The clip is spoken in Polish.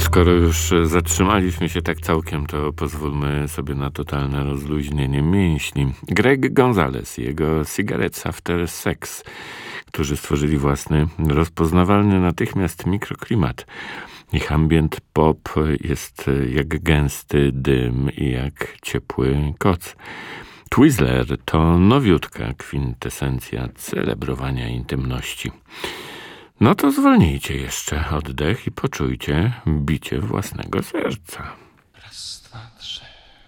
Skoro już zatrzymaliśmy się tak całkiem, to pozwólmy sobie na totalne rozluźnienie mięśni. Greg Gonzales i jego Cigarettes After Sex, którzy stworzyli własny, rozpoznawalny natychmiast mikroklimat. Ich ambient pop jest jak gęsty dym i jak ciepły koc. Twizzler to nowiutka kwintesencja celebrowania intymności. No to zwolnijcie jeszcze oddech i poczujcie bicie własnego serca. Raz, dwa, trzy.